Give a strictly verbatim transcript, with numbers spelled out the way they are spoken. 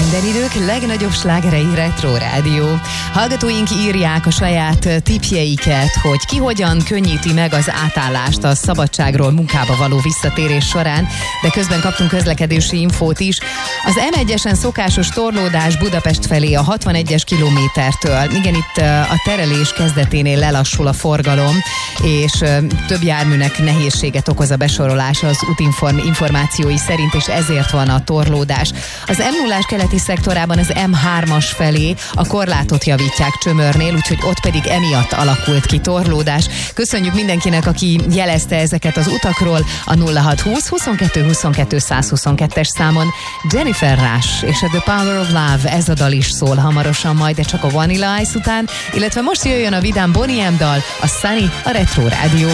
Minden idők legnagyobb slágerei Retro Rádió. Hallgatóink írják a saját tippjeiket, hogy ki hogyan könnyíti meg az átállást a szabadságról munkába való visszatérés során, de közben kaptunk közlekedési infót is. Az em egyesen szokásos torlódás Budapest felé a hatvanegyes kilométertől. Igen, itt a terelés kezdeténél lelassul a forgalom, és több járműnek nehézséget okoz a besorolás az útinform információi szerint, és ezért van a torlódás. Az em nullás keleti szektorában az em hármas felé a korlátot javítják Csömörnél, úgyhogy ott pedig emiatt alakult ki torlódás. Köszönjük mindenkinek, aki jelezte ezeket az utakról a nulla hat húsz huszonkettő huszonkettő száz huszonkettes számon. Jennifer Rush és a The Power of Love, ez a dal is szól hamarosan majd, de csak a Vanilla Ice után, illetve most jöjjön a vidám Boney M dal, a Sunny a Retro Rádióban.